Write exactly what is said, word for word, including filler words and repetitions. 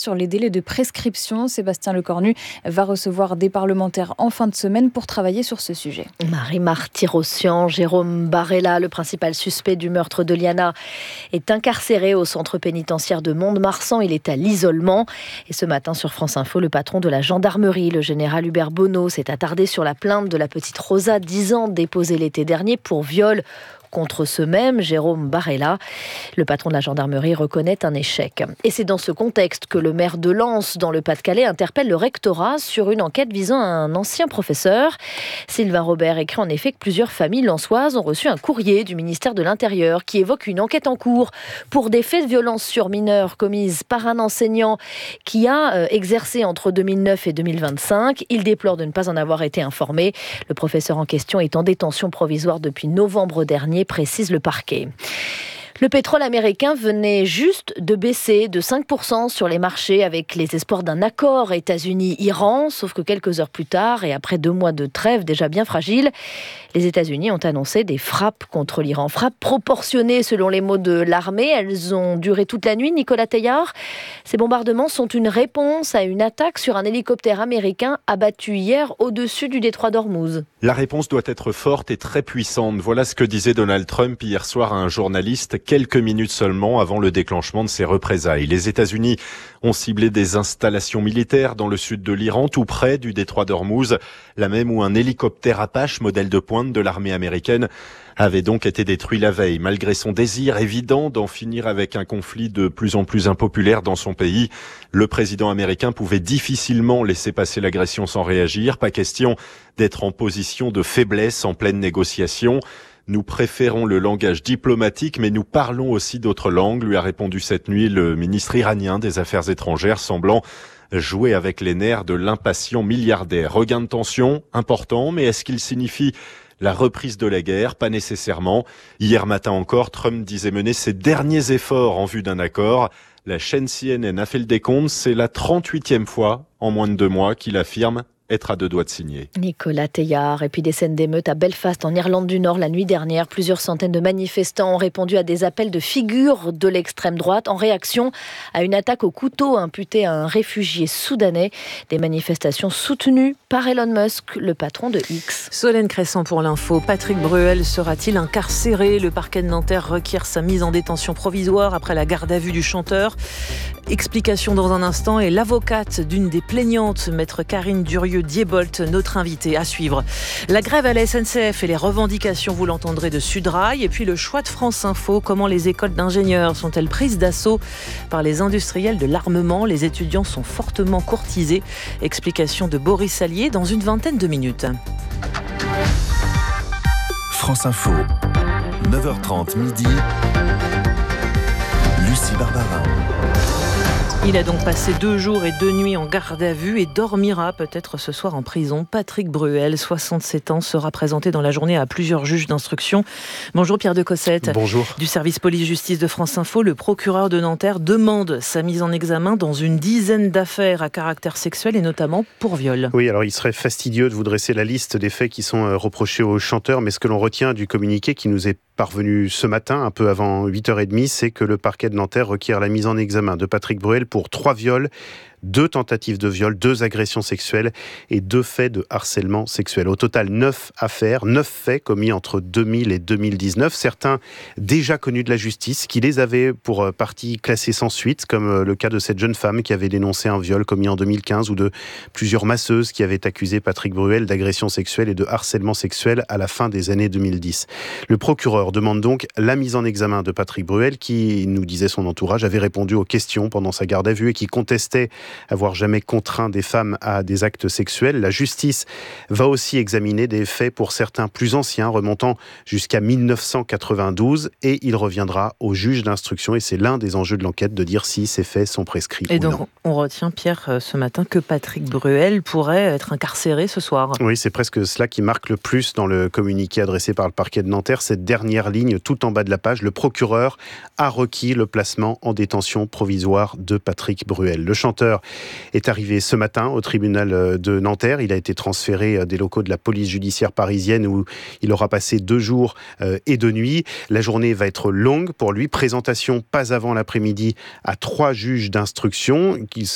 sur les délais de prescription. Sébastien Lecornu va recevoir des parlementaires en fin de semaine pour travailler sur ce sujet. Marie-Marthe Tirossian, Jérôme Barella, le principal suspect du meurtre de Liana, est incarcéré au centre pénitentiaire de Mont-de-Marsan. Il est à l'isolement. Et ce matin, sur France Info, le patron de la gendarmerie, le général Hubert Bonneau, s'est attardé sur la plainte de la petite Rosa, dix ans, déposée l'été dernier pour viol contre ce même Jérôme Barella. Le patron de la gendarmerie reconnaît un échec. Et c'est dans ce contexte que le maire de Lens, dans le Pas-de-Calais, interpelle le rectorat sur une enquête visant un ancien professeur. Sylvain Robert écrit en effet que plusieurs familles lensoises ont reçu un courrier du ministère de l'Intérieur qui évoque une enquête en cours pour des faits de violence sur mineurs commises par un enseignant qui a exercé entre deux mille neuf et deux mille vingt-cinq. Il déplore de ne pas en avoir été informé. Le professeur en question est en détention provisoire depuis novembre dernier, précise le parquet. Le pétrole américain venait juste de baisser de cinq pour cent sur les marchés avec les espoirs d'un accord États-Unis-Iran, sauf que quelques heures plus tard et après deux mois de trêve déjà bien fragile, les États-Unis ont annoncé des frappes contre l'Iran. Frappes proportionnées selon les mots de l'armée. Elles ont duré toute la nuit, Nicolas Teillard. Ces bombardements sont une réponse à une attaque sur un hélicoptère américain abattu hier au-dessus du détroit d'Ormuz. La réponse doit être forte et très puissante. Voilà ce que disait Donald Trump hier soir à un journaliste quelques minutes seulement avant le déclenchement de ces représailles. Les États-Unis ont ciblé des installations militaires dans le sud de l'Iran, tout près du détroit d'Ormuz, là même où un hélicoptère Apache, modèle de pointe de l'armée américaine, avait donc été détruit la veille. Malgré son désir évident d'en finir avec un conflit de plus en plus impopulaire dans son pays, le président américain pouvait difficilement laisser passer l'agression sans réagir. Pas question d'être en position de faiblesse en pleine négociation. Nous préférons le langage diplomatique, mais nous parlons aussi d'autres langues, lui a répondu cette nuit le ministre iranien des Affaires étrangères, semblant jouer avec les nerfs de l'impatient milliardaire. Regain de tension, important, mais est-ce qu'il signifie la reprise de la guerre? Pas nécessairement. Hier matin encore, Trump disait mener ses derniers efforts en vue d'un accord. La chaîne C N N a fait le décompte, c'est la trente-huitième fois en moins de deux mois qu'il affirme être à deux doigts de signer. Nicolas Teillard. Et puis des scènes d'émeutes à Belfast, en Irlande du Nord, la nuit dernière. Plusieurs centaines de manifestants ont répondu à des appels de figures de l'extrême droite en réaction à une attaque au couteau imputée à un réfugié soudanais. Des manifestations soutenues par Elon Musk, le patron de X. Solène Crescent pour l'info. Patrick Bruel sera-t-il incarcéré? Le parquet de Nanterre requiert sa mise en détention provisoire après la garde à vue du chanteur. Explication dans un instant. Et l'avocate d'une des plaignantes, maître Karine Durieux-Diebolt, notre invitée à suivre. La grève à la S N C F et les revendications, vous l'entendrez, de Sudrail. Et puis le choix de France Info. Comment les écoles d'ingénieurs sont-elles prises d'assaut par les industriels de l'armement? Les étudiants sont fortement courtisés. Explication de Boris Allier dans une vingtaine de minutes. France Info, neuf heures trente midi. Lucie Barbara. Il a donc passé deux jours et deux nuits en garde à vue et dormira peut-être ce soir en prison. Patrick Bruel, soixante-sept ans, sera présenté dans la journée à plusieurs juges d'instruction. Bonjour Pierre de Cossette. Bonjour. Du service police-justice de France Info, le procureur de Nanterre demande sa mise en examen dans une dizaine d'affaires à caractère sexuel et notamment pour viol. Oui, alors il serait fastidieux de vous dresser la liste des faits qui sont reprochés au chanteur, mais ce que l'on retient du communiqué qui nous est parvenu ce matin, un peu avant huit heures trente, c'est que le parquet de Nanterre requiert la mise en examen de Patrick Bruel pour trois viols, deux tentatives de viol, deux agressions sexuelles et deux faits de harcèlement sexuel. Au total, neuf affaires, neuf faits commis entre deux mille et deux mille dix-neuf. Certains déjà connus de la justice, qui les avaient pour partie classés sans suite, comme le cas de cette jeune femme qui avait dénoncé un viol commis en deux mille quinze ou de plusieurs masseuses qui avaient accusé Patrick Bruel d'agression sexuelle et de harcèlement sexuel à la fin des années deux mille dix. Le procureur demande donc la mise en examen de Patrick Bruel, qui, nous disait son entourage, avait répondu aux questions pendant sa garde à vue et qui contestait avoir jamais contraint des femmes à des actes sexuels. La justice va aussi examiner des faits pour certains plus anciens, remontant jusqu'à mille neuf cent quatre-vingt-douze, et il reviendra au juge d'instruction, et c'est l'un des enjeux de l'enquête, de dire si ces faits sont prescrits et ou donc, non. On retient, Pierre, ce matin, que Patrick Bruel pourrait être incarcéré ce soir. Oui, c'est presque cela qui marque le plus dans le communiqué adressé par le parquet de Nanterre. Cette dernière ligne, tout en bas de la page, le procureur a requis le placement en détention provisoire de Patrick Bruel. Le chanteur est arrivé ce matin au tribunal de Nanterre. Il a été transféré des locaux de la police judiciaire parisienne où il aura passé deux jours et deux nuits. La journée va être longue pour lui. Présentation pas avant l'après-midi à trois juges d'instruction qui